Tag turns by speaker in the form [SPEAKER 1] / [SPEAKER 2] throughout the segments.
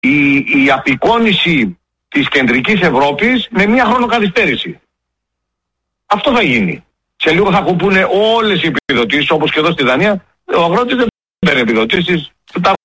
[SPEAKER 1] η απεικόνιση της κεντρικής Ευρώπης με μια χρονοκαθυστέρηση. Αυτό θα γίνει. Σε λίγο θα κουπούνε όλες οι επιδοτήσεις, όπως και εδώ στη Δανία. Ο αγρότης δεν παίρνει επιδοτήσεις.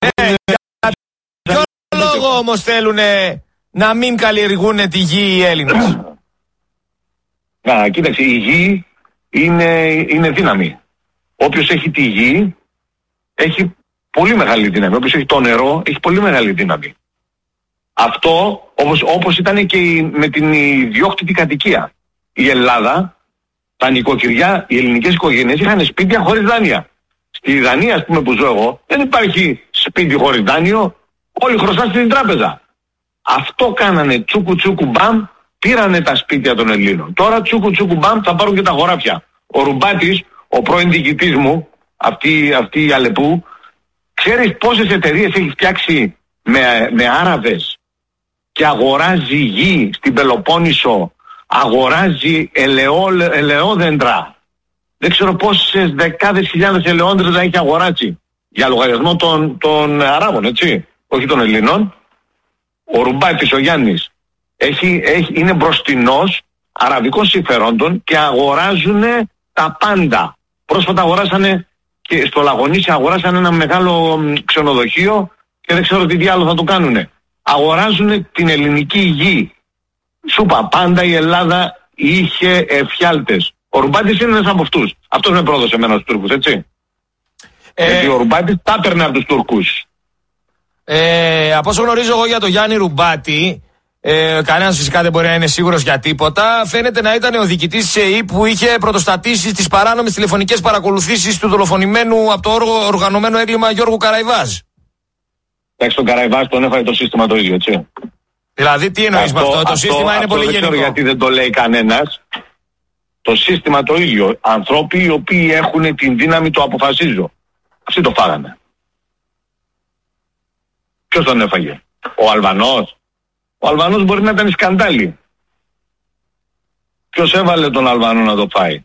[SPEAKER 2] Ποιο λόγο όμως θέλουν να μην καλλιεργούν τη γη οι Έλληνες?
[SPEAKER 1] Κοίταξε, η γη είναι δύναμη. Όποιος έχει τη γη έχει πολύ μεγάλη δύναμη. Όποιος έχει το νερό έχει πολύ μεγάλη δύναμη. Αυτό όπως ήταν και με την ιδιόκτητη κατοικία. Η Ελλάδα, τα νοικοκυριά, οι ελληνικές οικογένειες είχαν σπίτια χωρίς δάνεια. Στη Δανία, ας πούμε, που ζω εγώ, δεν υπάρχει σπίτι χωρίς δάνειο. Όλοι χρωστάνε στην τράπεζα. Αυτό κάνανε τσούκου τσούκου μπαμ, πήρανε τα σπίτια των Ελλήνων. Τώρα τσούκου τσούκου μπαμ θα πάρουν και τα χωράφια. Ο Ρουμπάτης, ο πρώην διοικητής μου, αυτή η Αλεπού, ξέρεις πόσες εταιρείες έχει φτιάξει με Άραβες και αγοράζει γη στην Πελοπόννησο, αγοράζει ελαιόδεντρα. Δεν ξέρω πόσες δεκάδες χιλιάδες ελαιόδεντρα έχει αγοράσει για λογαριασμό των Αράβων, έτσι, όχι των Ελλήνων. Ο Ρουμπάτης, ο Γιάννης, είναι μπροστινός αραβικών συμφερόντων και αγοράζουν τα πάντα. Πρόσφατα αγοράσανε και στο Λαγονίσι αγοράσανε ένα μεγάλο ξενοδοχείο και δεν ξέρω τι άλλο θα το κάνουνε. Αγοράζουν την ελληνική γη. Σου είπα, πάντα η Ελλάδα είχε εφιάλτες. Ο Ρουμπάτης είναι ένας από αυτούς. Αυτός με πρόδωσε εμένα στους Τούρκους, έτσι. Γιατί ο Ρουμπάτης τα έπαιρνε από τους Τούρκους.
[SPEAKER 2] Από όσο γνωρίζω εγώ για τον Γιάννη Ρουμπάτη, κανένας φυσικά δεν μπορεί να είναι σίγουρος για τίποτα, φαίνεται να ήταν ο διοικητής της ΕΕΠ που είχε πρωτοστατήσει στις παράνομες τηλεφωνικές παρακολουθήσεις του δολοφονημένου από το οργανωμένο έγκλημα Γιώργου Καραϊβάζ.
[SPEAKER 1] Εντάξει, τον Καραϊβάζ τον έφαγε το σύστημα το ίδιο, έτσι.
[SPEAKER 2] Δηλαδή τι εννοείς με αυτό? Το σύστημα είναι πολύ γενικό.
[SPEAKER 1] Δεν ξέρω γιατί δεν το λέει κανένας. Το σύστημα το ίδιο. Ανθρώποι οι οποίοι έχουν την δύναμη το αποφασίζω. Αυτοί το φάγανε. Ποιος τον έφαγε? Ο Αλβανός? Ο Αλβανός μπορεί να ήταν σκαντάλι. Ποιος έβαλε τον Αλβανό να το φάει?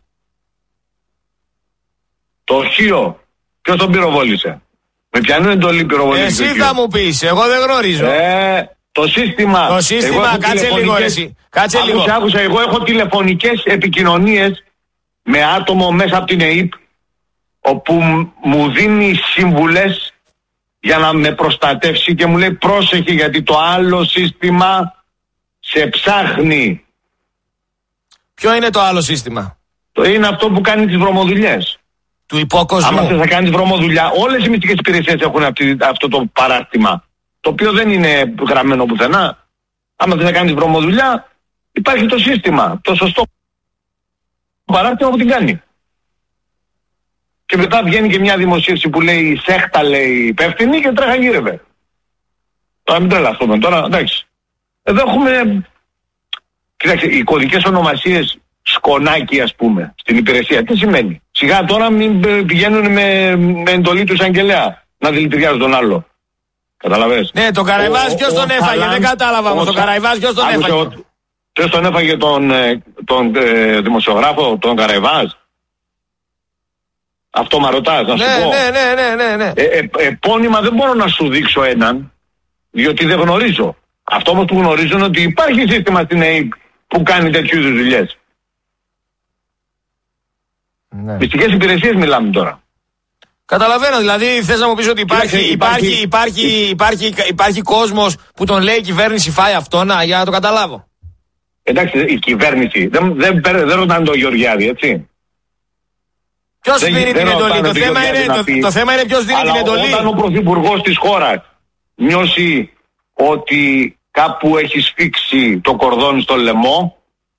[SPEAKER 1] Το οχείο. Ποιος τον πυροβόλησε? Με ποιανού εντολή πυροβόλησε?
[SPEAKER 2] Εσύ θα μου πεις, εγώ δεν γνωρίζω.
[SPEAKER 1] Το σύστημα.
[SPEAKER 2] Το σύστημα, κάτσε λίγο εσύ. Κάτσε λίγο.
[SPEAKER 1] Άκουσα, εγώ έχω τηλεφωνικές επικοινωνίες με άτομο μέσα από την ΕΕΠ όπου μου δίνει σύμβουλες για να με προστατεύσει και μου λέει πρόσεχε γιατί το άλλο σύστημα σε ψάχνει.
[SPEAKER 2] Ποιο είναι το άλλο σύστημα?
[SPEAKER 1] Είναι αυτό που κάνει τις βρωμοδουλειές.
[SPEAKER 2] Του υπόκοσμου.
[SPEAKER 1] Άμα θες να κάνεις βρωμοδουλειά, όλες οι μυστικές υπηρεσίες έχουν αυτό το παράρτημα, το οποίο δεν είναι γραμμένο πουθενά. Άμα θες να κάνεις βρωμοδουλειά, υπάρχει το σύστημα, το σωστό παράρτημα που την κάνει. Και μετά βγαίνει και μια δημοσίευση που λέει η σέχτα λέει υπεύθυνη και τρέχα γύρευε. Τώρα μην τρελαθούμε τώρα, εντάξει. Εδώ έχουμε, κοιτάξτε, οι κωδικές ονομασίες σκονάκι ας πούμε στην υπηρεσία, τι σημαίνει? Σιγά τώρα μην πηγαίνουν με εντολή του εισαγγελέα να δηλητηριάζουν τον άλλο. Καταλαβες?
[SPEAKER 2] Ναι, τον Καραϊβάζ ποιος τον έφαγε? Δεν κατάλαβα όμως, τον Καραϊβάζ ποιος τον έφαγε?
[SPEAKER 1] Ποιος τον έφαγε τον δημοσιογράφο, τον Καραϊβάζ? Αυτό μα ρωτάς, να σου πω?
[SPEAKER 2] Ναι.
[SPEAKER 1] Επώνυμα δεν μπορώ να σου δείξω έναν, διότι δεν γνωρίζω. Αυτό όμως που γνωρίζω είναι ότι υπάρχει σύστημα στην ΕΕΠ που κάνει τέτοιου είδους δουλειές.
[SPEAKER 2] Ναι.
[SPEAKER 1] Μυστικές υπηρεσίες μιλάμε τώρα.
[SPEAKER 2] Καταλαβαίνω, δηλαδή θες να μου πεις ότι υπάρχει κόσμος που τον λέει η κυβέρνηση φάει αυτό, για να το καταλάβω.
[SPEAKER 1] Εντάξει, η κυβέρνηση, δεν ρωτάνε τον Γεωργιάδη, έτσι.
[SPEAKER 2] Ποιος δίνει την εντολή? Το θέμα είναι ποιος δίνει την εντολή.
[SPEAKER 1] Όταν ο πρωθυπουργός της χώρας νιώσει ότι κάπου έχει σφίξει το κορδόνι στο λαιμό,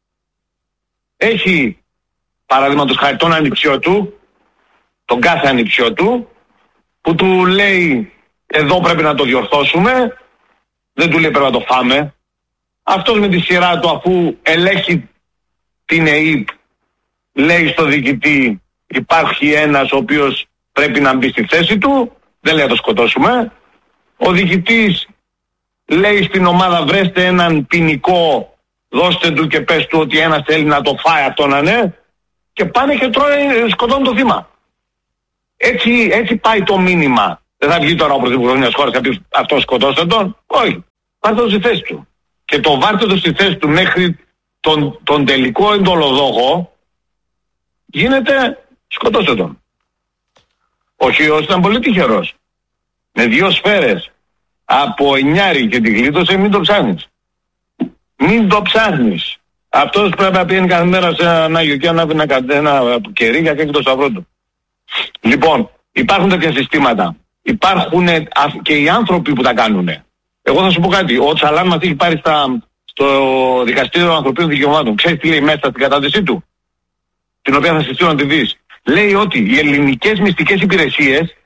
[SPEAKER 1] έχει παραδείγματος χάρη τον ανιψιό του, τον κάθε ανιψιό του, που του λέει εδώ πρέπει να το διορθώσουμε, δεν του λέει πρέπει να το φάμε. Αυτός με τη σειρά του, αφού ελέγχει την ΕΕΠ, λέει στο διοικητή υπάρχει ένας ο οποίος πρέπει να μπει στη θέση του, δεν λέει να το σκοτώσουμε. Ο διοικητής λέει στην ομάδα βρέστε έναν ποινικό, δώστε του και πες του ότι ένας θέλει να το φάει αυτό να είναι, και πάνε και σκοτώνουν το θύμα. Έτσι πάει το μήνυμα. Δεν θα βγει τώρα ο πρωθυπουργός μιας χώρας και θα πει αυτό σκοτώστε τον. Όχι. Πάρτε το στη θέση του. Και το βάρτε το στη θέση του μέχρι τον τελικό εντολοδόχο γίνεται σκοτώστε τον. Ο Χίος ήταν πολύ τυχερός. Με 2 σφαίρες από εννιάρι και τη γλίτωσε, μην το ψάχνεις. Μην το ψάχνεις. Αυτός πρέπει να πηγαίνει κάθε μέρα σε έναν Άγιο και ανάβει ένα κερί για και το σταυρό του. Λοιπόν, υπάρχουν τέτοια συστήματα. Υπάρχουν και οι άνθρωποι που τα κάνουν. Εγώ θα σου πω κάτι. Ο Τσαλάν μας έχει πάρει στο Δικαστήριο Ανθρωπίνων Δικαιωμάτων. Ξέρεις τι λέει μέσα στην κατάθεσή του, την οποία θα συστήσω να τη δεις. Λέει ότι οι ελληνικές μυστικές υπηρεσίες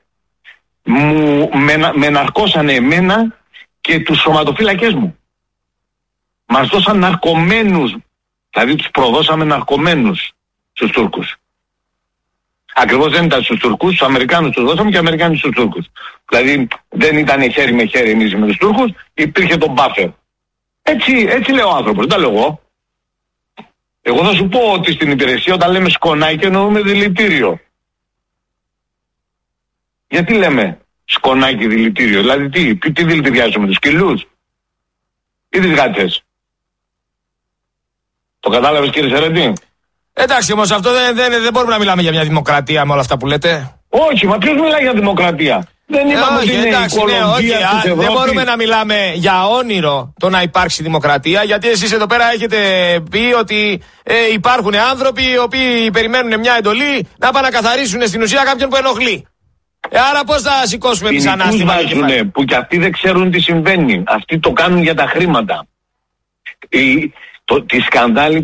[SPEAKER 1] με ναρκώσανε εμένα και τους σωματοφύλακές μου. Μας δώσαν ναρκωμένους, δηλαδή τους προδώσαμε ναρκωμένους στους Τούρκους. Ακριβώς δεν ήταν στους Τουρκούς, στους Αμερικάνους τους δώσαμε και οι Αμερικάνοι στους Τούρκους. Δηλαδή δεν ήταν χέρι με χέρι εμείς με τους Τούρκους, υπήρχε το buffer. Έτσι λέει ο άνθρωπος, δεν τα λέω εγώ. Εγώ θα σου πω ότι στην υπηρεσία όταν λέμε σκονάκι εννοούμε δηλητήριο. Γιατί λέμε σκονάκι δηλητήριο, δηλαδή τι δηλητηριάζουμε, τους σκυλούς ή τις γάτες. Το κατάλαβες κύριε Σερέντη?
[SPEAKER 2] Εντάξει όμως αυτό δεν μπορούμε να μιλάμε για μια δημοκρατία με όλα αυτά που λέτε.
[SPEAKER 1] Όχι, μα ποιος μιλάει για δημοκρατία? Δεν είπαμε ότι είναι η Κολομβία της Ευρώπης.
[SPEAKER 2] Δεν μπορούμε να μιλάμε για όνειρο το να υπάρξει δημοκρατία, γιατί εσείς εδώ πέρα έχετε πει ότι υπάρχουν άνθρωποι οι οποίοι περιμένουν μια εντολή να πάνε να καθαρίσουν στην ουσία κάποιον που ενοχλεί. Άρα πώς θα σηκώσουμε εμείς ανάστημα?
[SPEAKER 1] Που κι αυτοί δεν ξέρουν τι συμβαίνει. Αυτοί το κάνουν για τα χρήματα. Τη σκανδάλη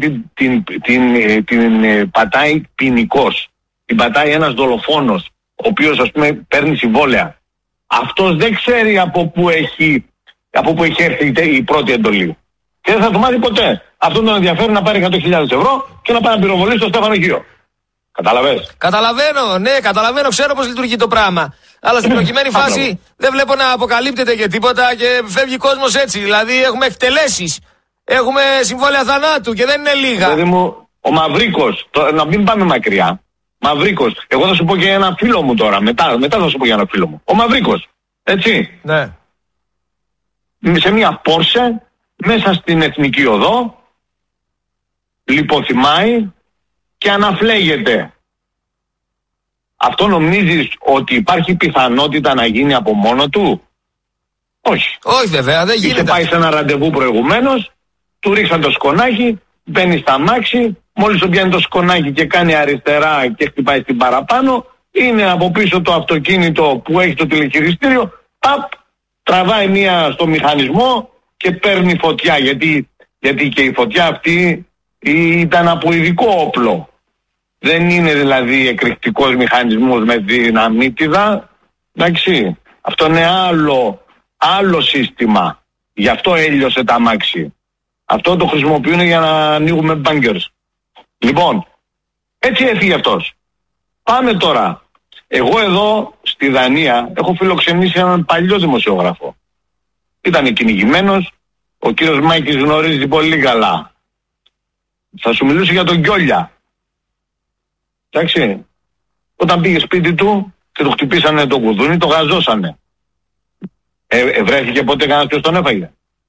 [SPEAKER 1] την πατάει ποινικός. Την πατάει ένας δολοφόνος, ο οποίος ας πούμε παίρνει συμβόλαια. Αυτός δεν ξέρει από πού έχει έρθει η πρώτη εντολή. Και δεν θα το μάθει ποτέ. Αυτόν τον ενδιαφέρει να πάρει 100.000 ευρώ και να πάει να πυροβολήσει τον Στέφανο Χίο. Καταλαβες?
[SPEAKER 2] Καταλαβαίνω, ξέρω πώς λειτουργεί το πράγμα. Αλλά στην προκειμένη φάση δεν βλέπω να αποκαλύπτεται και τίποτα και φεύγει κόσμος έτσι. Δηλαδή έχουμε εκτελέσεις, έχουμε συμβόλαια θανάτου και δεν είναι λίγα.
[SPEAKER 1] Δηλαδή μου, ο Μαυρίκος, να μην πάμε μακριά. Μαυρίκος, εγώ θα σου πω και ένα φίλο μου τώρα, μετά θα σου πω για ένα φίλο μου. Ο Μαυρίκος, έτσι.
[SPEAKER 2] Ναι.
[SPEAKER 1] Σε μια Πόρσε, μέσα στην Εθνική Οδό, λιποθυμάει και αναφλέγεται. Αυτό νομίζεις ότι υπάρχει πιθανότητα να γίνει από μόνο του? Όχι.
[SPEAKER 2] Όχι βέβαια, δεν γίνεται.
[SPEAKER 1] Είχε πάει σε ένα ραντεβού προηγουμένως, του ρίξαν το σκονάκι, μπαίνει στα μάξι, μόλις τον πιάνει το σκονάκι και κάνει αριστερά και χτυπάει στην παραπάνω, είναι από πίσω το αυτοκίνητο που έχει το τηλεχειριστήριο, τραβάει μία στο μηχανισμό και παίρνει φωτιά, γιατί και η φωτιά αυτή ήταν από ειδικό όπλο. Δεν είναι δηλαδή εκρηκτικός μηχανισμός με δυναμίτιδα, εντάξει, αυτό είναι άλλο σύστημα, γι' αυτό έλειωσε τα αμάξι. Αυτό το χρησιμοποιούν για να ανοίγουμε μπάγκερς. Λοιπόν, έτσι έφυγε αυτός. Πάμε τώρα. Εγώ εδώ στη Δανία έχω φιλοξενήσει έναν παλιό δημοσιογράφο. Ήταν κυνηγημένος, ο κύριος Μάκης γνωρίζει πολύ καλά. Θα σου μιλήσω για τον Γκιόλια. Εντάξει. Όταν πήγε σπίτι του και του χτυπήσανε το κουδούνι, το γαζώσανε. Βρέθηκε ποτέ κανένας ποιος τον έφαγε?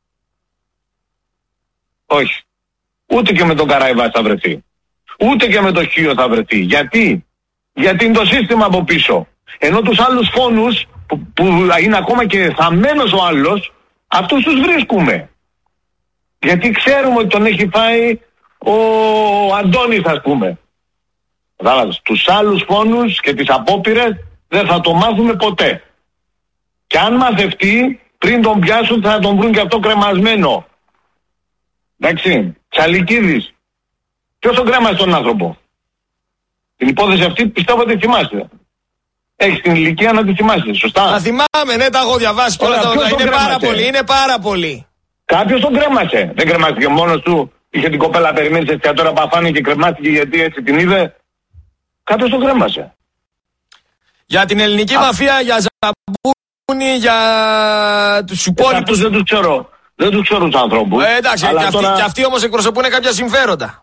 [SPEAKER 1] Όχι. Ούτε και με τον Καραϊβάς θα βρεθεί. Ούτε και με το Χίο θα βρεθεί. Γιατί είναι το σύστημα από πίσω. Ενώ τους άλλους φόνους που είναι ακόμα και θαμμένος ο άλλος, αυτούς τους βρίσκουμε. Γιατί ξέρουμε ότι τον έχει φάει ο Αντώνης, ας πούμε. Κατάλαβες. Τους άλλους φόνους και τις απόπειρες δεν θα το μάθουμε ποτέ. Και αν μαθευτεί, πριν τον πιάσουν θα τον βρουν και αυτό κρεμασμένο. Εντάξει, Τσαλικίδης. Ποιος τον κρέμασε τον άνθρωπο? Την υπόθεση αυτή πιστεύω ότι θυμάστε. Έχεις την ηλικία να τη θυμάστε, σωστά?
[SPEAKER 2] Να θυμάμαι, ναι, τα έχω διαβάσει όλα. Είναι πάρα πολύ.
[SPEAKER 1] Κάποιος τον κρέμασε. Δεν κρεμάστηκε μόνος του. Είχε την κοπέλα περιμένει σε εστιατόρια παφάνη και κρεμάστηκε γιατί έτσι την είδε. Κάποιος τον κρέμασε.
[SPEAKER 2] Για την ελληνική μαφία, για Ζαμπούνι, για τους υπόλοιπους.
[SPEAKER 1] Δεν τους ξέρω. Δεν τους ξέρω τους ανθρώπους.
[SPEAKER 2] Εντάξει, και αυτοί όμως εκπροσωπούν κάποια συμφέροντα.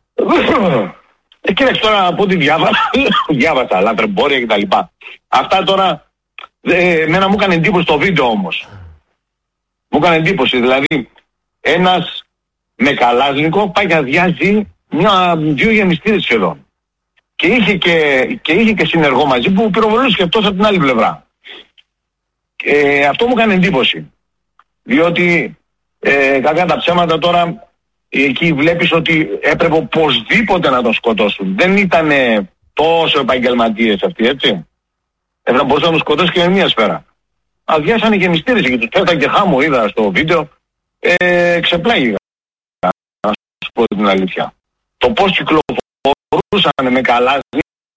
[SPEAKER 1] Κοίταξε τώρα από ό,τι διάβασα, λατρεμπόρια κτλ. Αυτά τώρα Εμένα μου έκανε εντύπωση το βίντεο όμως. Μου έκανε εντύπωση, δηλαδή ένας με καλάζνικο πάει και αδειάζει δύο γεμιστήρες σχεδόν. Και είχε και συνεργό μαζί που πυροβολούσε και αυτός από την άλλη πλευρά. Αυτό μου έκανε εντύπωση. Διότι κακά τα ψέματα τώρα εκεί βλέπεις ότι έπρεπε οπωσδήποτε να τον σκοτώσουν. Δεν ήταν τόσο επαγγελματίες αυτοί, έτσι. Έπρεπε να τον σκοτώσει και με μία σφαίρα. Αδειάσανε γεμιστήρες και τους πέφτανε και χάμω, είδα στο βίντεο. Ξεπλάγηγα, να σου πω την αλήθεια. Το πώς κυκλοφορούσαν με καλάζνικο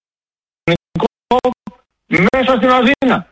[SPEAKER 1] μέσα στην Αθήνα.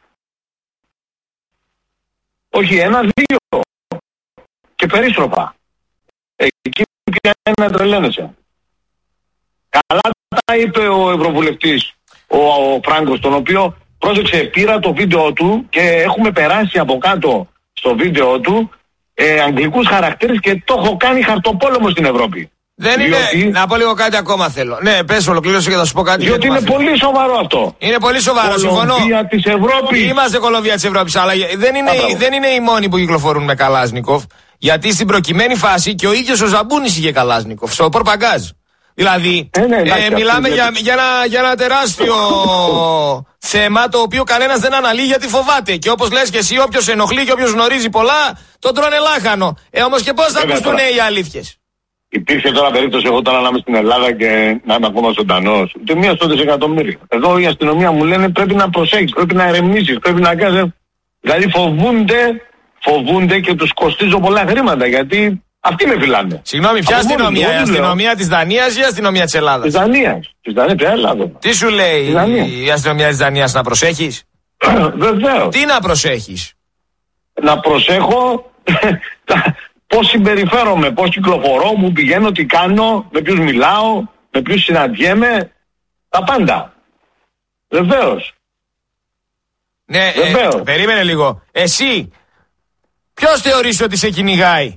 [SPEAKER 1] Όχι ένα, δύο. Και περίστροφα. Εκεί πια να τρελαίνεσαι. Καλά τα είπε ο Ευρωβουλευτής, ο Φράγκος, τον οποίο πρόσεξε, πήρα το βίντεο του και έχουμε περάσει από κάτω στο βίντεο του αγγλικούς χαρακτήρες και το έχω κάνει χαρτοπόλεμο στην Ευρώπη.
[SPEAKER 2] Δεν διότι... είναι. Να πω λίγο κάτι ακόμα θέλω. Ναι, πες, ολοκλήρωσε και θα σου πω κάτι.
[SPEAKER 1] Διότι είναι πολύ σοβαρό αυτό.
[SPEAKER 2] Είναι πολύ σοβαρό, συμφωνώ.
[SPEAKER 1] Κολομβία της Ευρώπης.
[SPEAKER 2] Είμαστε Κολομβία της Ευρώπης, αλλά δεν είναι οι μόνοι που κυκλοφορούν με Καλάζνικοφ. Γιατί στην προκειμένη φάση και ο ίδιος ο Ζαμπούνης είχε Καλάζνικοφ, στο πορπαγκάζ. Δηλαδή, μιλάμε για ένα τεράστιο θέμα το οποίο κανένας δεν αναλύει γιατί φοβάται. Και όπως λες και εσύ, όποιος ενοχλεί και όποιος γνωρίζει πολλά, τον τρώνε λάχανο. Όμως και πώς θα ακουστούν οι αλήθειες.
[SPEAKER 1] Υπήρχε τώρα περίπτωση εγώ τώρα να είμαι στην Ελλάδα και να είμαι ακόμα ζωντανός. Ούτε μία στο δισεκατομμύριο. Εδώ η αστυνομία μου λένε πρέπει να προσέχεις, πρέπει να ερεμήσεις, πρέπει να κάνεις. Δηλαδή φοβούνται και τους κοστίζω πολλά χρήματα γιατί αυτοί με φυλάνε.
[SPEAKER 2] Συγγνώμη, ποια αστυνομία, η αστυνομία της Δανίας ή η αστυνομία της Ελλάδας?
[SPEAKER 1] Της Δανίας. Της Δανίας, της Ελλάδας.
[SPEAKER 2] Τι σου λέει η αστυνομία της Δανίας, να προσέχεις?
[SPEAKER 1] Βεβαίως.
[SPEAKER 2] Τι να προσέχεις?
[SPEAKER 1] Να προσέχω πώς συμπεριφέρομαι, πώς κυκλοφορώ, μου πηγαίνω, τι κάνω, με ποιους μιλάω, με ποιους συναντιέμαι, τα πάντα. Βεβαίως.
[SPEAKER 2] Ναι, περίμενε λίγο. Εσύ, ποιος θεωρείς ότι σε κυνηγάει?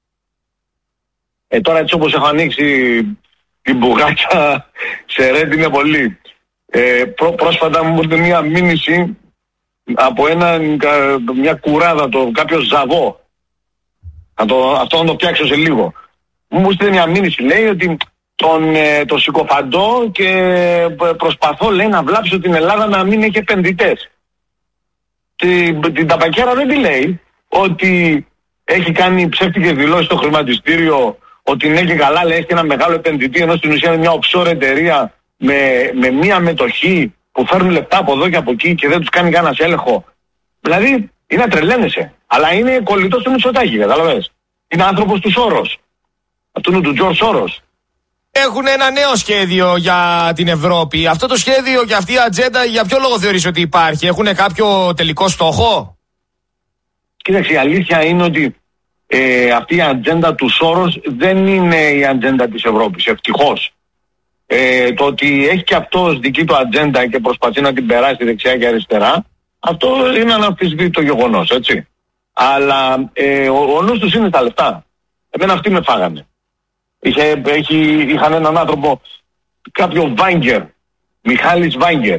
[SPEAKER 1] Τώρα έτσι όπως έχω ανοίξει την μπουγάτσα σε ρέντ είναι πολύ. Πρόσφατα μου ήρθε μια μήνυση από μια κουράδα, κάποιο ζαβό. Αυτό να το πιάξω σε λίγο. Μου ήρθε μια μήνυση, λέει ότι τον συκοφαντώ και προσπαθώ, λέει, να βλάψω την Ελλάδα να μην έχει επενδυτές. Την ταπακέρα δεν τη λέει ότι έχει κάνει ψεύτικες δηλώσεις στο χρηματιστήριο, ότι ναι και καλά, λέει, έχει ένα μεγάλο επενδυτή, ενώ στην ουσία είναι μια offshore εταιρεία με μια μετοχή που φέρνουν λεπτά από εδώ και από εκεί και δεν τους κάνει κανένας έλεγχο. Δηλαδή είναι να τρελαίνεσαι. Αλλά είναι κολλητός του Μητσοτάκη, καταλαβαίνεις. Είναι άνθρωπος του Σόρος. Αυτού είναι του Τζορτζ Σόρος.
[SPEAKER 2] Έχουν ένα νέο σχέδιο για την Ευρώπη. Αυτό το σχέδιο και αυτή η ατζέντα για ποιο λόγο θεωρείς ότι υπάρχει? Έχουν κάποιο τελικό στόχο?
[SPEAKER 1] Κοίταξε, η αλήθεια είναι ότι αυτή η ατζέντα του Σόρος δεν είναι η ατζέντα της Ευρώπης, ευτυχώς. Το ότι έχει και αυτός δική του ατζέντα και προσπαθεί να την περάσει δεξιά και αριστερά, αυτό είναι αναμφισβήτητο γεγονός, έτσι. Αλλά ο νους τους είναι τα λεφτά. Εμένα αυτοί με φάγανε. Είχαν έναν άνθρωπο, κάποιο Βάγκερ, Μιχάλης Βάγκερ.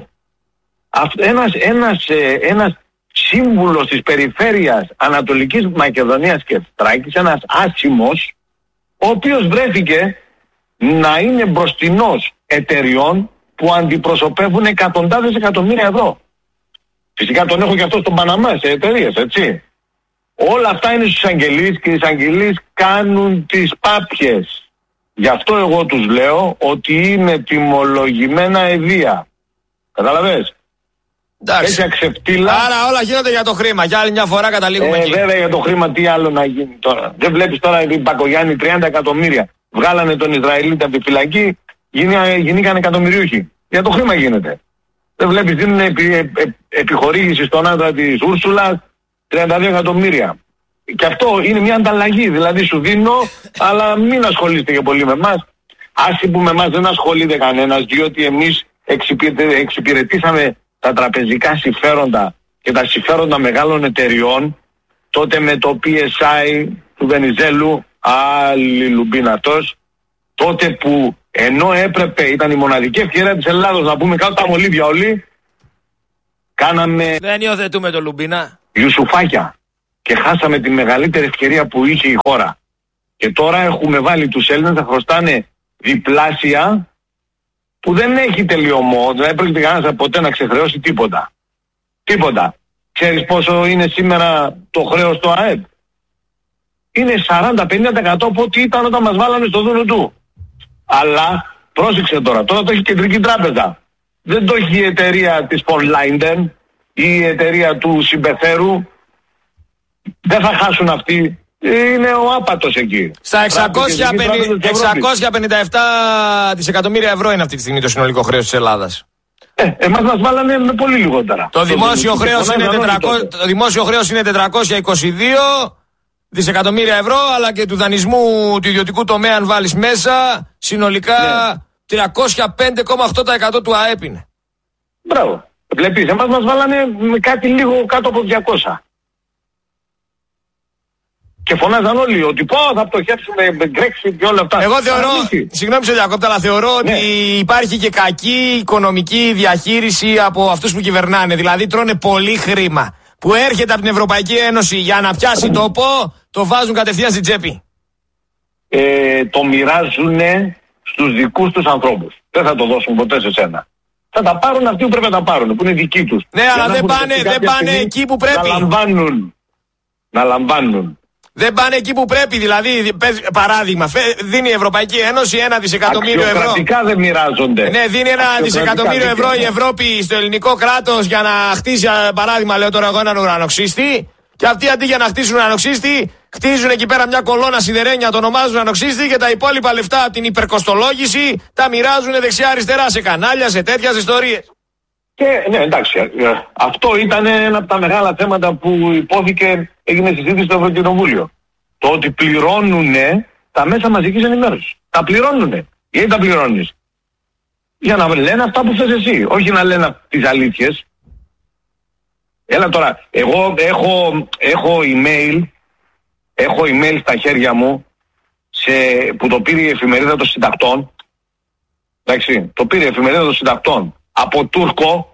[SPEAKER 1] Ένας σύμβουλος της περιφέρειας Ανατολικής Μακεδονίας και Θράκης, ένας άσημος, ο οποίος βρέθηκε να είναι μπροστινός εταιριών που αντιπροσωπεύουν εκατοντάδες εκατομμύρια ευρώ. Φυσικά τον έχω και αυτό στον Παναμά σε εταιρείες, έτσι. Όλα αυτά είναι στους εισαγγελείς και οι εισαγγελείς κάνουν τις πάπιες. Γι' αυτό εγώ τους λέω ότι είναι τιμολογημένα εδεία. Καταλαβες? Έτσι αξεφτήλα.
[SPEAKER 2] Άρα όλα γίνονται για το χρήμα. Για άλλη μια φορά καταλήγουμε εκεί.
[SPEAKER 1] Βέβαια για το χρήμα τι άλλο να γίνει τώρα. Δεν βλέπεις τώρα οι Μπακογιάννοι 30 εκατομμύρια. Βγάλανε τον Ισραηλίτη από τη φυλακή, γινήκαν εκατομμυριούχοι. Για το χρήμα γίνεται. Δεν βλέπεις, δίνουν επιχορήγηση στον άντρα της Ούρσουλας 32 εκατομμύρια. Και αυτό είναι μια ανταλλαγή. Δηλαδή σου δίνω, αλλά μην ασχολείστε και πολύ με εμάς. Άσοι που με εμάς δεν ασχολείται κανένας, διότι εμείς εξυπηρετήσαμε τα τραπεζικά συμφέροντα και τα συμφέροντα μεγάλων εταιριών, τότε με το PSI του Βενιζέλου, άλλη λουμπίνα αυτός, τότε που ενώ έπρεπε, ήταν η μοναδική ευκαιρία της Ελλάδος να πούμε κάτω τα μολύβια όλοι,
[SPEAKER 2] Δεν υιοθετούμε το Λουμπίνα.
[SPEAKER 1] Ιουσουφάκια. Και χάσαμε τη μεγαλύτερη ευκαιρία που είχε η χώρα. Και τώρα έχουμε βάλει τους Έλληνες να χρωστάνε διπλάσια, που δεν έχει τελειωμό, δεν πρόκειται κανένας ποτέ να ξεχρεώσει τίποτα. Τίποτα. Ξέρεις πόσο είναι σήμερα το χρέος του ΑΕΠ? Είναι 40-50% από ό,τι ήταν όταν μας βάλανε στο δούνο του. Αλλά πρόσεξε τώρα το έχει η Κεντρική Τράπεζα. Δεν το έχει η εταιρεία της Von Linden ή η εταιρεία του συμπεθέρου. Δεν θα χάσουν αυτοί. Είναι ο άπατος εκεί.
[SPEAKER 2] Στα 657 δισεκατομμύρια ευρώ είναι αυτή τη στιγμή το συνολικό χρέος της Ελλάδας.
[SPEAKER 1] Εμάς μας βάλανε με πολύ λιγότερα.
[SPEAKER 2] Το δημόσιο χρέος είναι 422 δισεκατομμύρια ευρώ, αλλά και του δανεισμού του ιδιωτικού τομέα, αν βάλεις μέσα, συνολικά 305,8% του ΑΕΠ είναι.
[SPEAKER 1] Μπράβο. Βλέπεις, εμάς μας βάλανε με κάτι λίγο κάτω από 200. Και φωνάζαν όλοι ότι θα πτωχεύσουμε με Brexit και όλα αυτά.
[SPEAKER 2] Εγώ θεωρώ, συγγνώμη σε διακόπτα, αλλά θεωρώ ότι υπάρχει και κακή οικονομική διαχείριση από αυτούς που κυβερνάνε. Δηλαδή τρώνε πολύ χρήμα που έρχεται από την Ευρωπαϊκή Ένωση για να πιάσει τόπο, το βάζουν κατευθείαν στην τσέπη.
[SPEAKER 1] Το μοιράζουν στους δικούς τους ανθρώπους. Δεν θα το δώσουν ποτέ σε σένα. Θα τα πάρουν αυτοί που πρέπει να τα πάρουν, που είναι δικοί τους.
[SPEAKER 2] Ναι, αλλά δεν πάνε εκεί που πρέπει.
[SPEAKER 1] Να λαμβάνουν.
[SPEAKER 2] Δεν πάνε εκεί που πρέπει, δηλαδή, παράδειγμα, δίνει η Ευρωπαϊκή Ένωση 1 δισεκατομμύριο ευρώ.
[SPEAKER 1] Αξιοκρατικά δεν μοιράζονται.
[SPEAKER 2] Ναι, δίνει 1 δισεκατομμύριο ευρώ η Ευρώπη στο ελληνικό κράτος για να χτίσει, παράδειγμα, λέω τώρα εγώ, έναν ουρανοξύστη. Και αυτοί αντί για να χτίσουν ουρανοξύστη, χτίζουν εκεί πέρα μια κολόνα σιδερένια, το ονομάζουν ουρανοξύστη και τα υπόλοιπα λεφτά από την υπερκοστολόγηση τα μοιράζουν δεξιά-αριστερά σε κανάλια, σε τέτοιες ιστορίες.
[SPEAKER 1] Και ναι, εντάξει, αυτό ήταν ένα από τα μεγάλα θέματα που υπόθηκε, έγινε συζήτηση στο Ευρωκοινοβούλιο. Το ότι πληρώνουνε τα μέσα μαζικής ενημέρωσης. Τα πληρώνουνε. Γιατί τα πληρώνεις? Για να λένε αυτά που θες εσύ, όχι να λένε τις αλήθειες. Έλα τώρα, εγώ έχω email στα χέρια μου που το πήρε η εφημερίδα των συντακτών. Εντάξει, το πήρε η εφημερίδα των συντακτών από Τούρκο.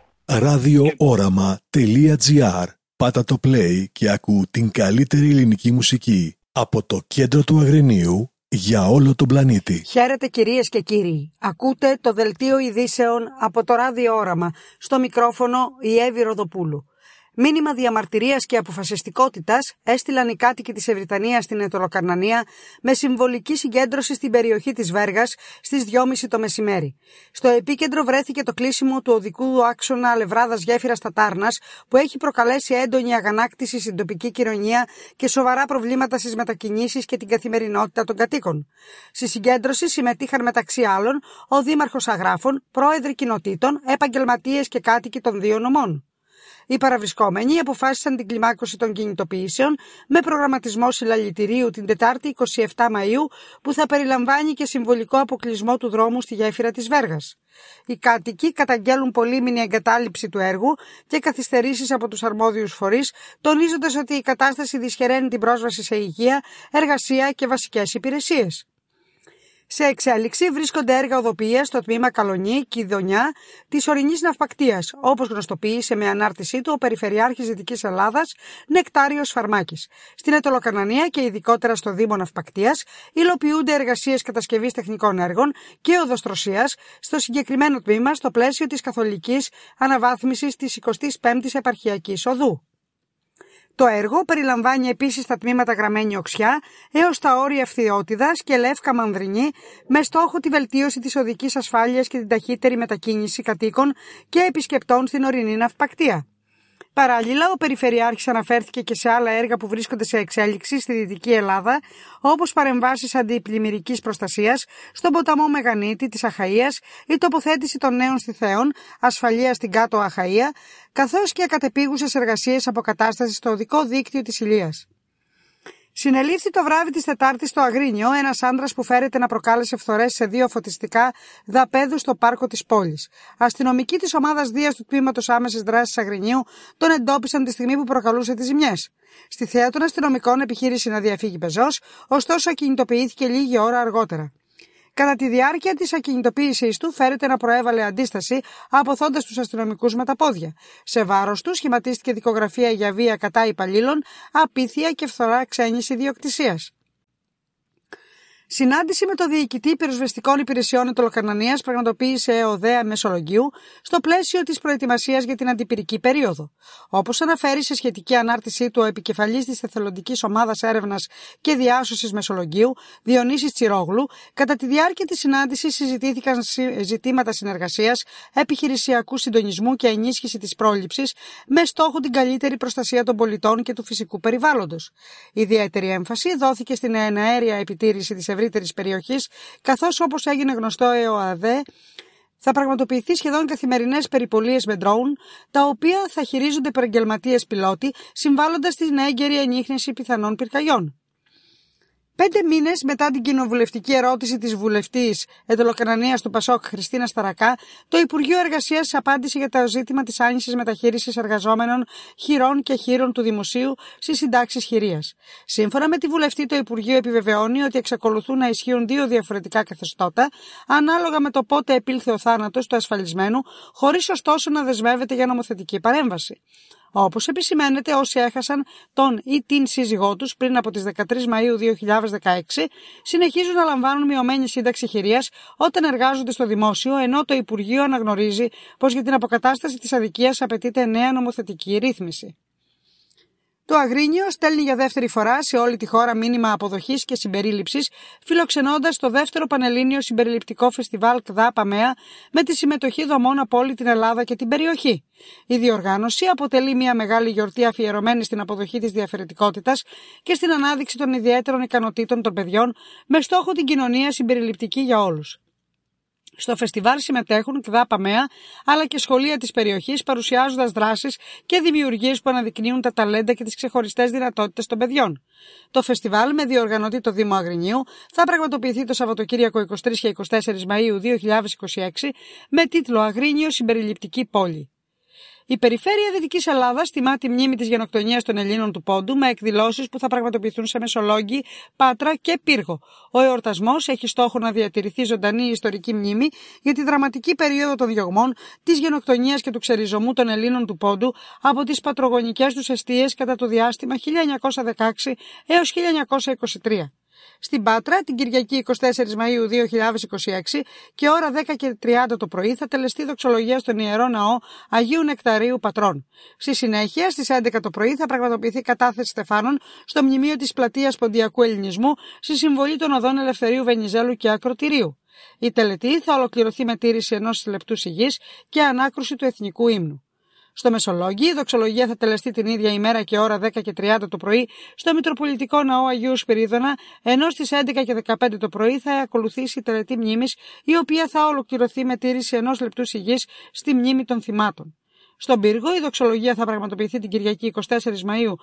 [SPEAKER 3] Radiooramaa.gr. Πάτα το play και ακού την καλύτερη ελληνική μουσική από το κέντρο του Αγρινίου για όλο τον πλανήτη.
[SPEAKER 4] Χαίρετε κυρίες και κύριοι. Ακούτε το δελτίο ειδήσεων από το Ράδιο Όραμα. Στο μικρόφωνο η Εύη Ροδοπούλου. Μήνυμα διαμαρτυρίας και αποφασιστικότητας έστειλαν οι κάτοικοι της Ευρυτανίας στην Ετωλοκαρνανία με συμβολική συγκέντρωση στην περιοχή της Βέργας στις 2.30 το μεσημέρι. Στο επίκεντρο βρέθηκε το κλείσιμο του οδικού άξονα Λευράδας-Γέφυρας Τατάρνας, που έχει προκαλέσει έντονη αγανάκτηση στην τοπική κοινωνία και σοβαρά προβλήματα στις μετακινήσεις και την καθημερινότητα των κατοίκων. Στη συγκέντρωση συμμετείχαν μεταξύ άλλων ο Δήμαρχος Αγράφων, πρόεδροι κοινοτήτων, επαγγελματίες και κάτοικοι των δύο νομών. Οι παραβρισκόμενοι αποφάσισαν την κλιμάκωση των κινητοποιήσεων με προγραμματισμό συλλαλητηρίου την Τετάρτη 27 Μαΐου, που θα περιλαμβάνει και συμβολικό αποκλεισμό του δρόμου στη γέφυρα της Βέργας. Οι κάτοικοι καταγγέλουν πολύμηνη εγκατάλειψη του έργου και καθυστερήσεις από τους αρμόδιους φορείς, τονίζοντας ότι η κατάσταση δυσχεραίνει την πρόσβαση σε υγεία, εργασία και βασικές υπηρεσίες. Σε εξέλιξη βρίσκονται έργα οδοποιίας στο τμήμα Καλονή και Ιδονιά της ορεινής ναυπακτείας, όπως γνωστοποίησε με ανάρτησή του ο Περιφερειάρχης Δυτικής Ελλάδας Νεκτάριος Φαρμάκης. Στην Ετωλοκαρνανία και ειδικότερα στο Δήμο Ναυπακτείας υλοποιούνται εργασίες κατασκευής τεχνικών έργων και οδοστρωσίας στο συγκεκριμένο τμήμα στο πλαίσιο της καθολικής αναβάθμισης της 25ης Επαρχιακής Οδού. Το έργο περιλαμβάνει επίσης τα τμήματα Γραμμένη Οξιά έως τα όρια Ευθυότητας και Λεύκα Μανδρινή, με στόχο τη βελτίωση της οδικής ασφάλειας και την ταχύτερη μετακίνηση κατοίκων και επισκεπτών στην ορεινή ναυπακτεία. Παράλληλα, ο Περιφερειάρχης αναφέρθηκε και σε άλλα έργα που βρίσκονται σε εξέλιξη στη Δυτική Ελλάδα, όπως παρεμβάσεις αντιπλημμυρικής προστασίας στον ποταμό Μεγανίτη της Αχαΐας, η τοποθέτηση των νέων στιθέων, ασφαλεία στην Κάτω Αχαΐα, καθώς και κατεπίγουσες εργασίες αποκατάστασης στο οδικό δίκτυο της Ηλίας. Συνελήφθη το βράδυ της Τετάρτης στο Αγρίνιο ένας άντρας που φέρεται να προκάλεσε φθορές σε 2 φωτιστικά δαπέδους στο πάρκο της πόλης. Αστυνομικοί της ομάδας Δίας του τμήματος άμεσης δράσης Αγρινίου τον εντόπισαν τη στιγμή που προκαλούσε τις ζημιές. Στη θέα των αστυνομικών επιχείρησε να διαφύγει πεζός, ωστόσο ακινητοποιήθηκε λίγη ώρα αργότερα. Κατά τη διάρκεια της ακινητοποίησης του, φέρεται να προέβαλε αντίσταση, αποθώντας τους αστυνομικούς με τα πόδια. Σε βάρος του σχηματίστηκε δικογραφία για βία κατά υπαλλήλων, απίθεια και φθορά ξένης ιδιοκτησίας. Συνάντηση με το Διοικητή Πυροσβεστικών Υπηρεσιών Αιτωλοκαρνανίας πραγματοποίησε ο ΔΕΑ Μεσολογγίου στο πλαίσιο της προετοιμασίας για την αντιπυρική περίοδο. Όπως αναφέρει σε σχετική ανάρτησή του ο επικεφαλής της Εθελοντικής Ομάδας Έρευνας και Διάσωσης Μεσολογγίου, Διονύσης Τσιρόγλου, κατά τη διάρκεια της συνάντησης συζητήθηκαν ζητήματα συνεργασίας, επιχειρησιακού συντονισμού και ενίσχυση της πρόληψης με στόχο την καλύτερη προστασία των πολιτών και του φυσικού περιβάλλοντος. Ιδιαίτερη έμφαση δόθηκε στην εναέρια επιτήρηση της ευρύτερης περιοχής, καθώς όπως έγινε γνωστό ΕΟΑΔΕ θα πραγματοποιηθεί σχεδόν καθημερινές περιπολίες με ντρόουν, τα οποία θα χειρίζονται επαγγελματίες πιλότοι, συμβάλλοντας στην έγκαιρη ενίχνευση πιθανών πυρκαγιών. 5 μήνες μετά την κοινοβουλευτική ερώτηση της βουλευτής Αιτωλοκαρνανίας του Πασόκ Χριστίνα Σταρακά, το Υπουργείο Εργασίας απάντησε για το ζήτημα της άνησης μεταχείρισης εργαζόμενων χειρών και χείρων του Δημοσίου στις συντάξεις χειρίας. Σύμφωνα με τη βουλευτή, το Υπουργείο επιβεβαιώνει ότι εξακολουθούν να ισχύουν 2 διαφορετικά καθεστώτα, ανάλογα με το πότε επήλθε ο θάνατος του ασφαλισμένου, χωρίς ωστόσο να δεσμεύεται για νομοθετική παρέμβαση. Όπως επισημαίνεται, όσοι έχασαν τον ή την σύζυγό τους πριν από τις 13 Μαΐου 2016 συνεχίζουν να λαμβάνουν μειωμένη σύνταξη χειρίας όταν εργάζονται στο δημόσιο, ενώ το Υπουργείο αναγνωρίζει πως για την αποκατάσταση της αδικίας απαιτείται νέα νομοθετική ρύθμιση. Το Αγρίνιο στέλνει για δεύτερη φορά σε όλη τη χώρα μήνυμα αποδοχής και συμπερίληψης, φιλοξενώντας το δεύτερο Πανελλήνιο Συμπεριληπτικό Φεστιβάλ ΚΔΑ ΠΑΜΕΑ με τη συμμετοχή δομών από όλη την Ελλάδα και την περιοχή. Η διοργάνωση αποτελεί μια μεγάλη γιορτή αφιερωμένη στην αποδοχή της διαφορετικότητας και στην ανάδειξη των ιδιαίτερων ικανοτήτων των παιδιών, με στόχο την κοινωνία συμπεριληπτική για όλους. Στο φεστιβάλ συμμετέχουν ΚΔΑ ΠΑΜΕΑ αλλά και σχολεία της περιοχής, παρουσιάζοντας δράσεις και δημιουργίες που αναδεικνύουν τα ταλέντα και τις ξεχωριστές δυνατότητες των παιδιών. Το φεστιβάλ, με διοργανωτή το Δήμο Αγρινίου, θα πραγματοποιηθεί το Σαββατοκύριακο 23 και 24 Μαΐου 2026 με τίτλο «Αγρίνιο Συμπεριληπτική Πόλη». Η Περιφέρεια Δυτικής Ελλάδας τιμά τη μνήμη της γενοκτονίας των Ελλήνων του Πόντου με εκδηλώσεις που θα πραγματοποιηθούν σε Μεσολόγγι, Πάτρα και Πύργο. Ο εορτασμός έχει στόχο να διατηρηθεί ζωντανή η ιστορική μνήμη για τη δραματική περίοδο των διωγμών, της γενοκτονίας και του ξεριζωμού των Ελλήνων του Πόντου από τις πατρογονικές τους εστίες κατά το διάστημα 1916 έως 1923. Στην Πάτρα, την Κυριακή 24 Μαΐου 2026 και ώρα 10:30 το πρωί θα τελεστεί δοξολογία στον Ιερό Ναό Αγίου Νεκταρίου Πατρών. Στη συνέχεια, στις 11 το πρωί θα πραγματοποιηθεί κατάθεση στεφάνων στο μνημείο της Πλατείας Ποντιακού Ελληνισμού στη συμβολή των οδών Ελευθερίου Βενιζέλου και Ακροτηρίου. Η τελετή θα ολοκληρωθεί με τήρηση 1 λεπτού σιγής και ανάκρουση του εθνικού ύμνου. Στο Μεσολόγγι, η δοξολογία θα τελεστεί την ίδια ημέρα και ώρα 10:30 το πρωί στο Μητροπολιτικό Ναό Αγίου Σπυρίδωνα, ενώ στις 11 και 15 το πρωί θα ακολουθήσει η τελετή μνήμης, η οποία θα ολοκληρωθεί με τήρηση 1 λεπτού σιγής στη μνήμη των θυμάτων. Στον Πύργο, η δοξολογία θα πραγματοποιηθεί την Κυριακή 24 Μαΐου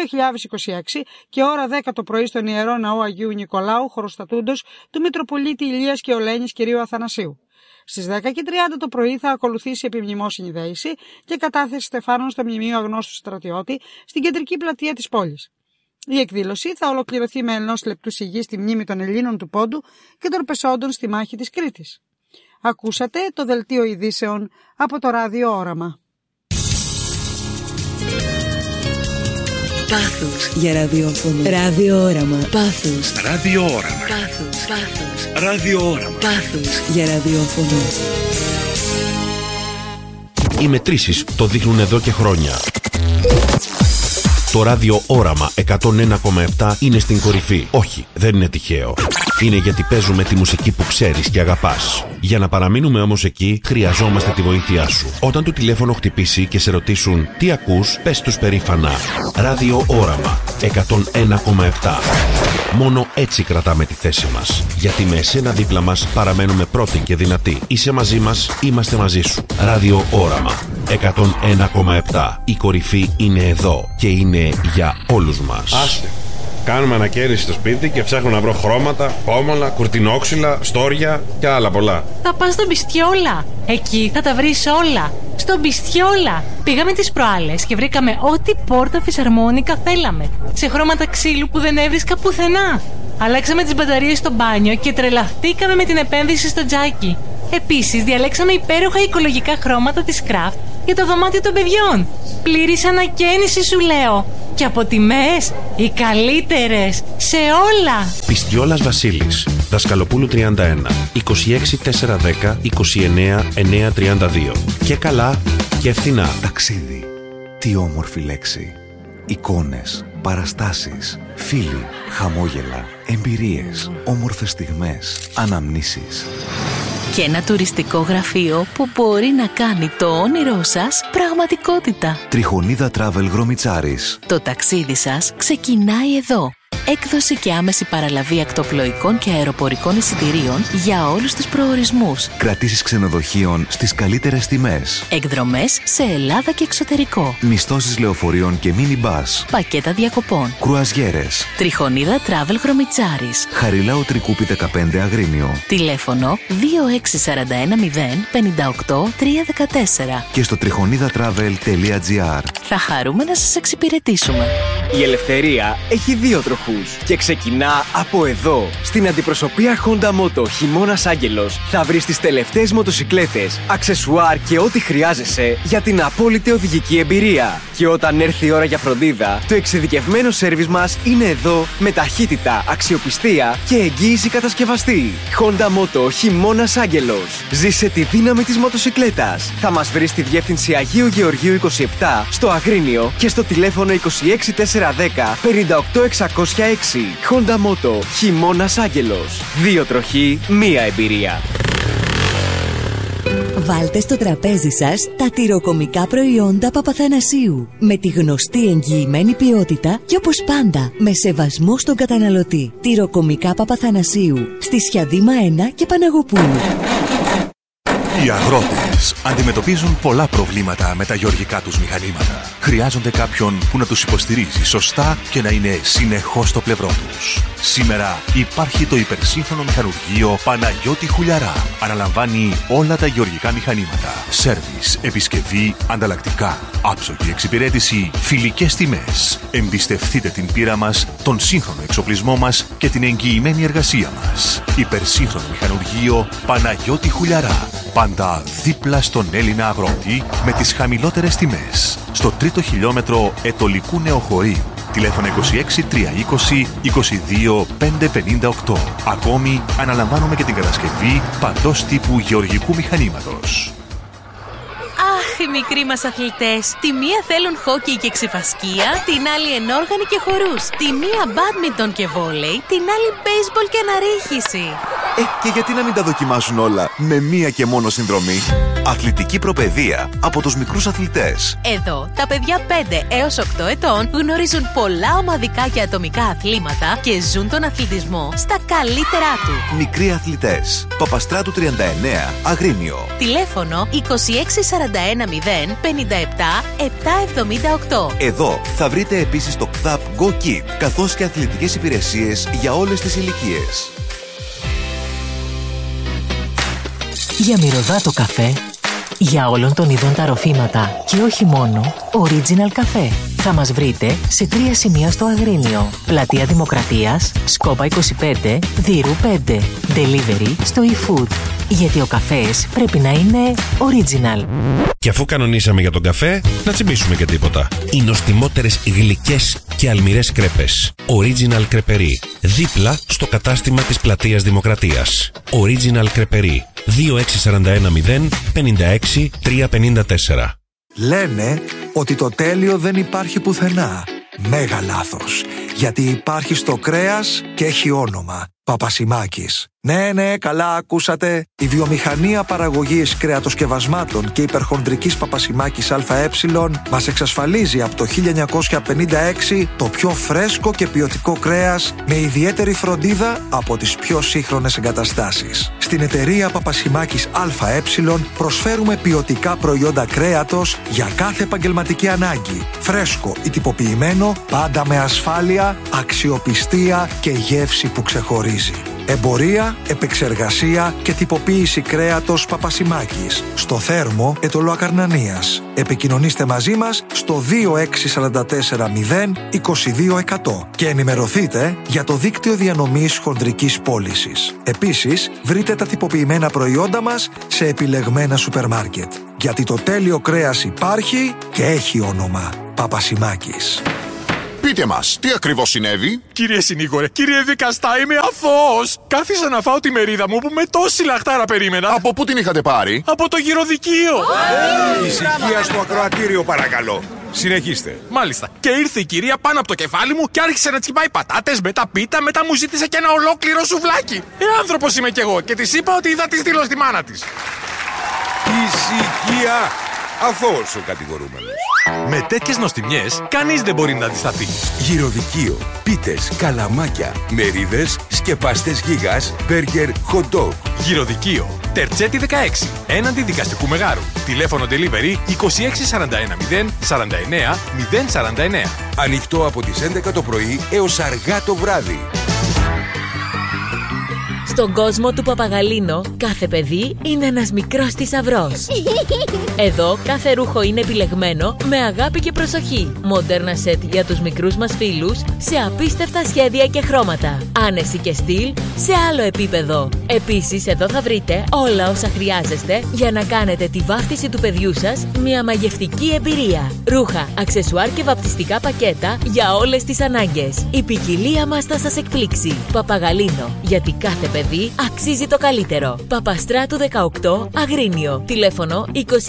[SPEAKER 4] 2026 και ώρα 10 το πρωί στον Ιερό Ναό Αγίου Νικολάου, χωροστατούντος του Μητροπολίτη Ηλίας και Ολένης κ. Αθανασίου. Στις 10:30 το πρωί θα ακολουθήσει επιμνημόσυνη δέηση και κατάθεση στεφάνων στο Μνημείο Αγνώστου Στρατιώτη στην κεντρική πλατεία της πόλης. Η εκδήλωση θα ολοκληρωθεί με 1 λεπτού σιγής στη μνήμη των Ελλήνων του Πόντου και των πεσόντων στη μάχη της Κρήτης. Ακούσατε το δελτίο ειδήσεων από το Ράδιο Όραμα.
[SPEAKER 5] Πάθος για ραδιόφωνο. Ράδιο Όραμα. Πάθος.
[SPEAKER 3] Ράδιο Όραμα.
[SPEAKER 5] Πάθος. Πάθος.
[SPEAKER 3] Ράδιο Όραμα.
[SPEAKER 5] Πάθος για ραδιόφωνο.
[SPEAKER 6] Οι μετρήσεις το δείχνουν εδώ και χρόνια. Το Ράδιο Όραμα 101,7 είναι στην κορυφή. Όχι, δεν είναι τυχαίο. Είναι γιατί παίζουμε τη μουσική που ξέρεις και αγαπάς. Για να παραμείνουμε όμως εκεί, χρειαζόμαστε τη βοήθειά σου. Όταν το τηλέφωνο χτυπήσει και σε ρωτήσουν τι ακούς, πες τους περήφανα Ράδιο Όραμα 101,7. Μόνο έτσι κρατάμε τη θέση μας. Γιατί με εσένα δίπλα μας παραμένουμε πρώτοι και δυνατοί. Είσαι μαζί μας, είμαστε μαζί σου. Ράδιο Όραμα 101,7. Η κορυφή είναι εδώ και είναι για όλους μας.
[SPEAKER 7] Άστε. Κάνουμε ανακαίνιση στο σπίτι και ψάχνω να βρω χρώματα, πόμολα, κουρτινόξυλα, στόρια και άλλα πολλά.
[SPEAKER 8] Θα πας στον Πιστιόλα. Εκεί θα τα βρεις όλα. Στον Πιστιόλα. Πήγαμε τις προάλλες και βρήκαμε ό,τι πόρτα φυσαρμόνικα θέλαμε. Σε χρώματα ξύλου που δεν έβρισκα πουθενά. Αλλάξαμε τις μπαταρίες στο μπάνιο και τρελαθήκαμε με την επένδυση στο τζάκι. Επίσης, διαλέξαμε υπέροχα οικολογικά χρώματα της Craft για το δωμάτιο των παιδιών. Πλήρης ανακαίνιση, σου λέω. Και από τιμές, οι καλύτερες σε όλα.
[SPEAKER 6] Πιστιόλας Βασίλης, Δασκαλοπούλου 31, 26 410 29 932. Και καλά και φθηνά.
[SPEAKER 9] Ταξίδι. Τι όμορφη λέξη. Εικόνες, παραστάσεις, φίλοι, χαμόγελα, εμπειρίες, όμορφες στιγμές, αναμνήσεις.
[SPEAKER 5] Και ένα τουριστικό γραφείο που μπορεί να κάνει το όνειρό σας πραγματικότητα.
[SPEAKER 9] Τριχονίδα Travel Γρομιτσάρης.
[SPEAKER 5] Το ταξίδι σας ξεκινάει εδώ. Έκδοση και άμεση παραλαβή ακτοπλοϊκών και αεροπορικών εισιτηρίων για όλους τους προορισμούς.
[SPEAKER 9] Κρατήσεις ξενοδοχείων στις καλύτερες τιμές.
[SPEAKER 5] Εκδρομές σε Ελλάδα και εξωτερικό.
[SPEAKER 9] Μισθώσεις λεωφορείων και μίνι-μπας.
[SPEAKER 5] Πακέτα διακοπών.
[SPEAKER 9] Κρουαζιέρες.
[SPEAKER 5] Τριχονίδα Travel Γρομιτσάρης.
[SPEAKER 9] Χαριλάου Τρικούπη 15 Αγρίνιο.
[SPEAKER 5] Τηλέφωνο 26410 58 314.
[SPEAKER 9] Και στο τριχονίδαtravel.gr.
[SPEAKER 5] Θα χαρούμε να σας εξυπηρετήσουμε.
[SPEAKER 10] Η ελευθερία έχει δύο τροχούς και ξεκινά από εδώ. Στην αντιπροσωπεία Honda Moto Χειμώνας Άγγελος θα βρεις τις τελευταίες μοτοσικλέτες, αξεσουάρ και ό,τι χρειάζεσαι για την απόλυτη οδηγική εμπειρία. Και όταν έρθει η ώρα για φροντίδα, το εξειδικευμένο σέρβις μας είναι εδώ με ταχύτητα, αξιοπιστία και εγγύηση κατασκευαστή. Honda Moto Χειμώνας Άγγελος. Ζήσε τη δύναμη της μοτοσικλέτας. Θα μας βρεις στη διεύθυνση Αγίου Γεωργίου 27 στο Αγρίνιο και στο τηλέφωνο 26410 58606. Honda Moto Χειμώνας Άγγελος. Δύο τροχοί, μία εμπειρία.
[SPEAKER 5] Βάλτε στο τραπέζι σας τα τυροκομικά προϊόντα Παπαθανασίου με τη γνωστή εγγυημένη ποιότητα και όπως πάντα με σεβασμό στον καταναλωτή. Τυροκομικά Παπαθανασίου στη Σιαδήμα 1 και Παναγοπούλου.
[SPEAKER 11] Οι αγρότες αντιμετωπίζουν πολλά προβλήματα με τα γεωργικά τους μηχανήματα. Χρειάζονται κάποιον που να τους υποστηρίζει σωστά και να είναι συνεχώς στο πλευρό τους. Σήμερα υπάρχει το υπερσύγχρονο μηχανουργείο Παναγιώτη Χουλιαρά. Αναλαμβάνει όλα τα γεωργικά μηχανήματα. Σέρβις, επισκευή, ανταλλακτικά, άψογη εξυπηρέτηση, φιλικές τιμές. Εμπιστευτείτε την πείρα μας, τον σύγχρονο εξοπλισμό μας και την εγγυημένη εργασία μας. Υπερσύγχρονο μηχανουργείο Παναγιώτη Χουλιαρά. Πάντα δίπλα στον Έλληνα αγρότη με τις χαμηλότερες τιμές. Στο 3ο χιλιόμετρο Ετωλικού Νεοχωρίου. Τηλέφωνο 26 320 22 558. Ακόμη αναλαμβάνουμε και την κατασκευή παντός τύπου γεωργικού μηχανήματος.
[SPEAKER 5] Αχ, οι μικροί μας αθλητές. Τη μία θέλουν χόκι και ξυφασκία, την άλλη ενόργανη και χορούς. Τη μία μπάντμιντον και βόλεϊ, την άλλη μπέισμπολ και αναρρίχηση.
[SPEAKER 9] Και γιατί να μην τα δοκιμάσουν όλα με μία και μόνο συνδρομή? Αθλητική προπαιδεία από τους μικρούς αθλητές.
[SPEAKER 5] Εδώ, τα παιδιά 5 έως 8 ετών γνωρίζουν πολλά ομαδικά και ατομικά αθλήματα και ζουν τον αθλητισμό στα καλύτερά του.
[SPEAKER 9] Μικροί αθλητές. Παπαστράτου 39, Αγρίνιο.
[SPEAKER 5] Τηλέφωνο 2641 0 57 778.
[SPEAKER 9] Εδώ θα βρείτε επίσης το ΚΔΑΠ Go Kid, καθώς και αθλητικές υπηρεσίες για όλες τις ηλικίες.
[SPEAKER 12] Για μυρωδάτο καφέ, για όλων των ειδών τα ροφήματα και όχι μόνο, Original Café. Θα μας βρείτε σε 3 σημεία στο Αγρίνιο. Πλατεία Δημοκρατίας, Σκόπα 25, Δύρου 5. Delivery στο eFood. Γιατί ο καφές πρέπει να είναι original.
[SPEAKER 6] Και αφού κανονίσαμε για τον καφέ, να τσιμπήσουμε και τίποτα. Οι νοστιμότερες γλυκές και αλμυρές κρέπες. Original Κρεπερί. Δίπλα στο κατάστημα της Πλατείας Δημοκρατίας. Original Κρεπερί. 2641 0 56 354.
[SPEAKER 13] Λένε ότι το τέλειο δεν υπάρχει πουθενά. Μέγα λάθος. Γιατί υπάρχει στο κρέας και έχει όνομα. Παπασημάκης. Ναι, καλά ακούσατε. Η βιομηχανία παραγωγής κρεατοσκευασμάτων και υπερχονδρικής Παπασημάκης ΑΕ μας εξασφαλίζει από το 1956 το πιο φρέσκο και ποιοτικό κρέας με ιδιαίτερη φροντίδα από τις πιο σύγχρονες εγκαταστάσεις. Στην εταιρεία Παπασημάκης ΑΕ προσφέρουμε ποιοτικά προϊόντα κρέατος για κάθε επαγγελματική ανάγκη. Φρέσκο ή τυποποιημένο, πάντα με ασφάλεια, αξιοπιστία και γεύση που ξεχωρίζει. γνωρίζει. Εμπορία, επεξεργασία και τυποποίηση κρέατος Παπασημάκης. Στο Θέρμο, Ετωλό Ακαρνανίας. Επικοινωνήστε μαζί μας στο 26440 22100 και ενημερωθείτε για το δίκτυο διανομής χοντρικής πώλησης. Επίσης, βρείτε τα τυποποιημένα προϊόντα μας σε επιλεγμένα σούπερ μάρκετ. Γιατί το τέλειο κρέας υπάρχει και έχει όνομα. Παπασημάκης.
[SPEAKER 14] Πείτε μας, τι ακριβώς συνέβη?
[SPEAKER 15] Κύριε συνήγορε, κύριε δικαστά, είμαι αθώος. Κάθισα να φάω τη μερίδα μου που με τόση λαχτάρα περίμενα.
[SPEAKER 14] Από πού την είχατε πάρει?
[SPEAKER 15] Από το γυροδικείο.
[SPEAKER 16] Ησυχία στο ακροατήριο, παρακαλώ. Συνεχίστε.
[SPEAKER 15] Μάλιστα. Και ήρθε η κυρία πάνω από το κεφάλι μου και άρχισε να τσιμπάει πατάτες, μετά πίτα, μετά μου ζήτησε και ένα ολόκληρο σουβλάκι. Άνθρωπος είμαι κι εγώ και της είπα ότι θα τη στείλω στη μάνα της.
[SPEAKER 16] Ησυχία. Αθώος ο κατηγορούμενος.
[SPEAKER 15] Με τέτοιες νοστιμιές, κανείς δεν μπορεί να αντισταθεί.
[SPEAKER 16] Γυροδικείο, πίτες, καλαμάκια, μερίδες, σκεπαστές γίγας, μπέργκερ, hot dog.
[SPEAKER 15] Γυροδικείο, Τερτσέτη 16, έναντι δικαστικού μεγάρου. Τηλέφωνο delivery 26410 49 049.
[SPEAKER 16] Ανοιχτό από τις 11 το πρωί έως αργά το βράδυ.
[SPEAKER 5] Στον κόσμο του Παπαγαλίνο, κάθε παιδί είναι ένας μικρός θησαυρός. Εδώ κάθε ρούχο είναι επιλεγμένο με αγάπη και προσοχή. Μοντέρνα σετ για τους μικρούς μας φίλους σε απίστευτα σχέδια και χρώματα. Άνεση και στυλ σε άλλο επίπεδο. Επίσης εδώ θα βρείτε όλα όσα χρειάζεστε για να κάνετε τη βάφτιση του παιδιού σας μια μαγευτική εμπειρία. Ρούχα, αξεσουάρ και βαπτιστικά πακέτα για όλες τις ανάγκες. Η ποικιλία μας θα σας εκπλήξει. Παπαγαλίνο, γιατί κάθε παιδί αξίζει το καλύτερο. Παπαστράτου 18, Αγρίνιο. Τηλέφωνο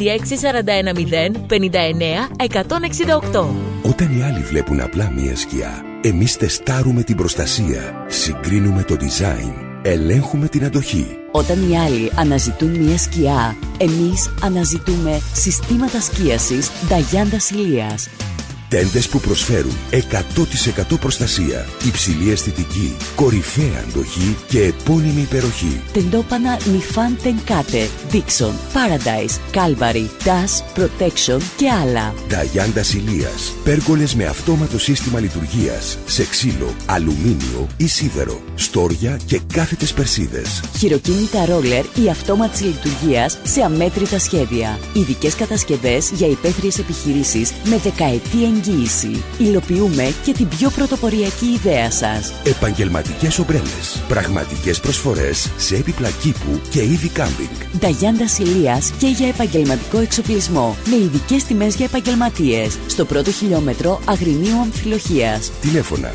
[SPEAKER 5] 26410 59 168.
[SPEAKER 17] Όταν οι άλλοι βλέπουν απλά μία σκιά, εμείς τεστάρουμε την προστασία, συγκρίνουμε το design, ελέγχουμε την αντοχή.
[SPEAKER 18] Όταν οι άλλοι αναζητούν μία σκιά, εμείς αναζητούμε συστήματα σκίασης Νταγιάντα Ηλίας.
[SPEAKER 17] Τέντες που προσφέρουν 100% προστασία, υψηλή αισθητική, κορυφαία αντοχή και επώνυμη υπεροχή.
[SPEAKER 18] Τεντόπανα Νιφάν Τενκάτε, Dixon, Paradise, Calvary, Dash, Protection και άλλα.
[SPEAKER 17] Νταγιάντα Ηλίας. Πέργολες με αυτόματο σύστημα λειτουργίας σε ξύλο, αλουμίνιο ή σίδερο, στόρια και κάθετες περσίδες.
[SPEAKER 18] Χειροκίνητα ρόλερ ή αυτόματης λειτουργίας σε αμέτρητα σχέδια. Ειδικές κατασκευές για υπαίθριες επιχειρήσεις με δεκαετή εγγύηση. Υλοποιούμε και την πιο πρωτοποριακή ιδέα σας.
[SPEAKER 17] Επαγγελματικές ομπρέλες. Πραγματικές προσφορές σε έπιπλα κήπου και είδη κάμπινγκ.
[SPEAKER 18] Νταγιάντα Ηλίας και για επαγγελματικό εξοπλισμό. Με ειδικές τιμές για επαγγελματίες. Στο πρώτο χιλιόμετρο Αγρινίου Αμφιλοχίας.
[SPEAKER 17] Τηλέφωνα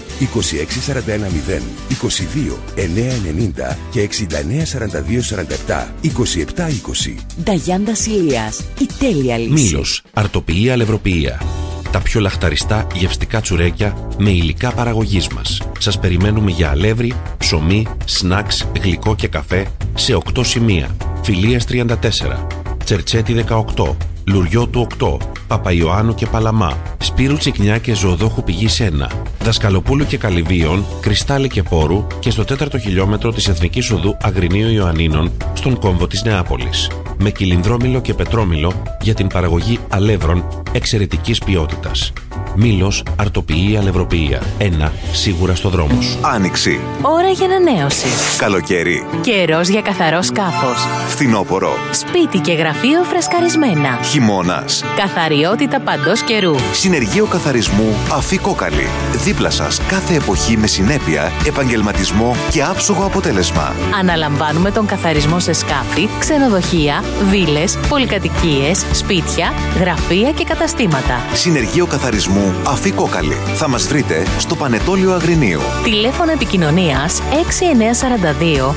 [SPEAKER 17] 26410 22 990 και 69 42 47 27 20.
[SPEAKER 18] Νταγιάντα Ηλίας. Η τέλεια λύση.
[SPEAKER 6] Μήλος. Αρτοποιία αλευροποιία. Τα πιο λαχταριστά γευστικά τσουρέκια με υλικά παραγωγής μας. Σας περιμένουμε για αλεύρι, ψωμί, σνακς, γλυκό και καφέ σε 8 σημεία. Φιλίας 34, Τσερτσέτη 18, Λουριό του 8, Παπαϊωάννου και Παλαμά, Σπύρου Τσικνιά και Ζωοδόχου Πηγής 1, Δασκαλοπούλου και Καλυβίων, Κρυστάλλι και Πόρου και στο 4ο χιλιόμετρο της Εθνικής Οδού Αγρινίου Ιωαννίνων στον κόμβο της Νεάπολης. Με κυλινδρόμηλο και πετρόμηλο για την παραγωγή αλεύρων εξαιρετικής ποιότητας. Μήλος, αρτοποιεί, αλευροποιία. Ένα σίγουρα στο δρόμο σου.
[SPEAKER 9] Άνοιξη.
[SPEAKER 12] Ώρα για ανανέωση.
[SPEAKER 9] Καλοκαίρι.
[SPEAKER 12] Καιρός για καθαρό σκάφος.
[SPEAKER 9] Φθινόπωρο.
[SPEAKER 12] Σπίτι και γραφείο φρεσκαρισμένα.
[SPEAKER 9] Χειμώνας.
[SPEAKER 12] Καθαριότητα παντός καιρού.
[SPEAKER 9] Συνεργείο καθαρισμού Αφικόκαλη. Δίπλα σας κάθε εποχή με συνέπεια, επαγγελματισμό και άψογο αποτέλεσμα.
[SPEAKER 12] Αναλαμβάνουμε τον καθαρισμό σε σκάφη, ξενοδοχεία, βίλες, πολυκατοικίες, σπίτια, γραφεία και καταστήματα.
[SPEAKER 9] Συνεργείο καθαρισμού Αφικόκαλη. Θα μας βρείτε στο Πανετόλιο Αγρινίου.
[SPEAKER 12] Τηλέφωνο επικοινωνίας 6942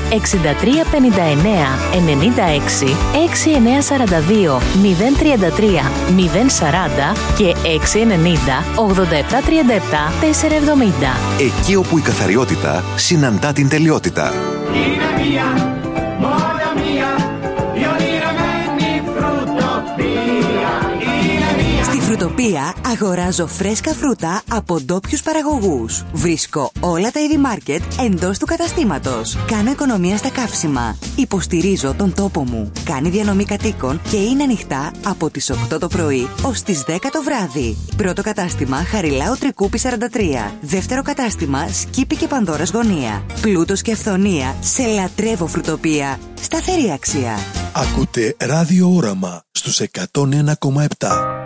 [SPEAKER 12] 6359 96 6942 033 040 και 690 8737 470.
[SPEAKER 9] Εκεί όπου η καθαριότητα συναντά την τελειότητα.
[SPEAKER 19] Είναι μία, μόνο μία, η ονειραμένη φρουτοπία. Είναι μία.
[SPEAKER 20] Στη φρουτοπία
[SPEAKER 5] Φρουτοπία αγοράζω φρέσκα φρούτα από ντόπιους παραγωγούς. Βρίσκω όλα τα είδη μάρκετ εντός του καταστήματος. Κάνω οικονομία στα καύσιμα. Υποστηρίζω τον τόπο μου. Κάνει διανομή κατοίκων και είναι ανοιχτά από τις 8 το πρωί ως τις 10 το βράδυ. Πρώτο κατάστημα Χαριλάου Τρικούπη 43. Δεύτερο κατάστημα Σκύπη και Πανδώρας Γωνία. Πλούτος και αυθονία. Σε λατρεύω Φρουτοπία. Σταθερή αξία.
[SPEAKER 3] Ακούτε Ράδιο Όραμα στους 101,7.